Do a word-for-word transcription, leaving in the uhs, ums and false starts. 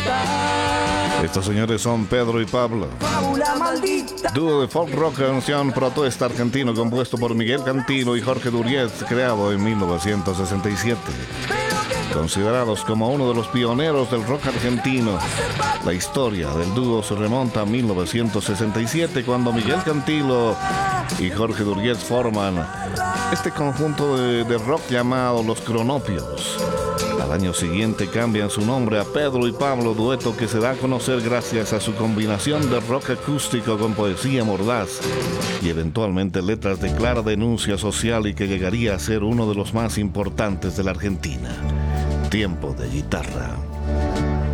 Estos señores son Pedro y Pablo, dúo de folk rock canción protesta argentino compuesto por Miguel Cantilo y Jorge Duriez, creado en mil novecientos sesenta y siete. Considerados como uno de los pioneros del rock argentino, la historia del dúo se remonta a mil novecientos sesenta y siete, cuando Miguel Cantilo y Jorge Duriez forman este conjunto de, de rock llamado Los Cronopios. Al año siguiente cambian su nombre a Pedro y Pablo, dueto que se da a conocer gracias a su combinación de rock acústico con poesía mordaz y eventualmente letras de clara denuncia social, y que llegaría a ser uno de los más importantes de la Argentina. Tiempo de guitarra.